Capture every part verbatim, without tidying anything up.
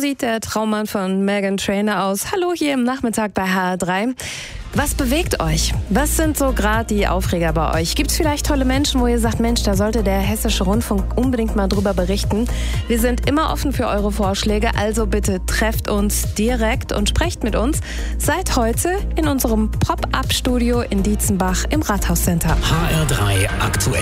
sieht der Traummann von Meghan Trainor aus. Hallo hier im Nachmittag bei H R drei. Was bewegt euch? Was sind so gerade die Aufreger bei euch? Gibt es vielleicht tolle Menschen, wo ihr sagt, Mensch, da sollte der Hessische Rundfunk unbedingt mal drüber berichten? Wir sind immer offen für eure Vorschläge, also bitte trefft uns direkt und sprecht mit uns. Seid heute in unserem Pop-Up-Studio in Dietzenbach im Rathauscenter. H R drei aktuell.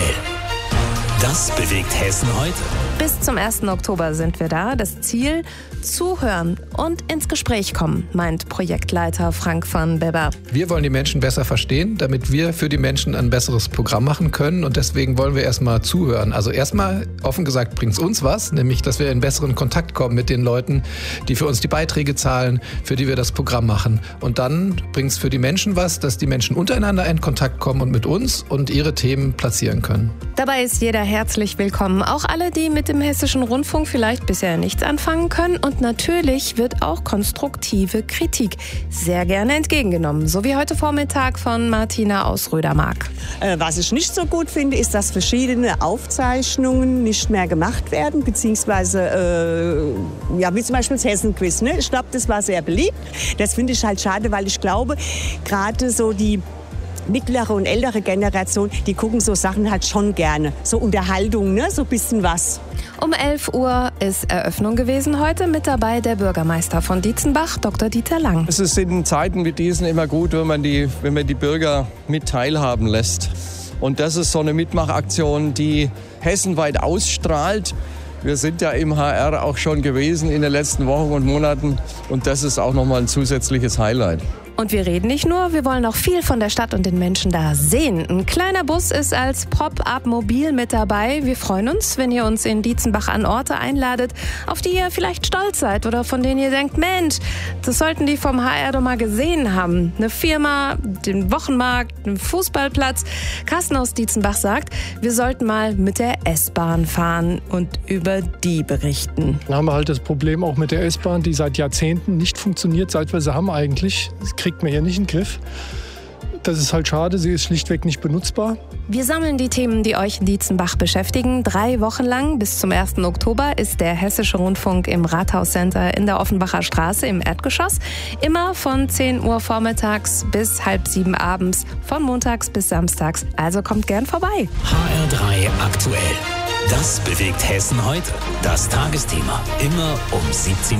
Das bewegt Hessen heute. Bis zum ersten Oktober sind wir da. Das Ziel, zuhören und ins Gespräch kommen, meint Projektleiter Frank van Bebber. Wir wollen die Menschen besser verstehen, damit wir für die Menschen ein besseres Programm machen können. Und deswegen wollen wir erstmal zuhören. Also erstmal, offen gesagt, bringt es uns was, nämlich, dass wir in besseren Kontakt kommen mit den Leuten, die für uns die Beiträge zahlen, für die wir das Programm machen. Und dann bringt es für die Menschen was, dass die Menschen untereinander in Kontakt kommen und mit uns und ihre Themen platzieren können. Dabei ist jeder herzlich willkommen. Auch alle, die mit dem Hessischen Rundfunk vielleicht bisher nichts anfangen können. Und natürlich wird auch konstruktive Kritik sehr gerne entgegengenommen. So wie heute Vormittag von Martina aus Rödermark. Äh, was ich nicht so gut finde, ist, dass verschiedene Aufzeichnungen nicht mehr gemacht werden. Beziehungsweise, äh, ja, wie zum Beispiel das Hessen-Quiz. Ne? Ich glaube, das war sehr beliebt. Das finde ich halt schade, weil ich glaube, gerade so die mittlere und ältere Generation, die gucken so Sachen halt schon gerne. So Unterhaltung, ne? So ein bisschen was. Um elf Uhr ist Eröffnung gewesen heute. Mit dabei der Bürgermeister von Dietzenbach, Doktor Dieter Lang. Es ist in Zeiten wie diesen immer gut, wenn man die, wenn man die Bürger mit teilhaben lässt. Und das ist so eine Mitmachaktion, die hessenweit ausstrahlt. Wir sind ja im H R auch schon gewesen in den letzten Wochen und Monaten. Und das ist auch nochmal ein zusätzliches Highlight. Und wir reden nicht nur, wir wollen auch viel von der Stadt und den Menschen da sehen. Ein kleiner Bus ist als Pop-Up-Mobil mit dabei. Wir freuen uns, wenn ihr uns in Dietzenbach an Orte einladet, auf die ihr vielleicht stolz seid oder von denen ihr denkt, Mensch, das sollten die vom H R doch mal gesehen haben. Eine Firma, den Wochenmarkt, einen Fußballplatz. Carsten aus Dietzenbach sagt, wir sollten mal mit der S-Bahn fahren und über die berichten. Dann haben wir halt das Problem auch mit der S-Bahn, die seit Jahrzehnten nicht funktioniert, seit wir sie haben eigentlich. Das kriegt man hier nicht in den Griff. Das ist halt schade, sie ist schlichtweg nicht benutzbar. Wir sammeln die Themen, die euch in Dietzenbach beschäftigen. Drei Wochen lang bis zum ersten Oktober ist der Hessische Rundfunk im Rathauscenter in der Offenbacher Straße im Erdgeschoss. Immer von zehn Uhr vormittags bis halb sieben abends, von montags bis samstags. Also kommt gern vorbei. H R drei aktuell. Das bewegt Hessen heute. Das Tagesthema. Immer um siebzehn Uhr.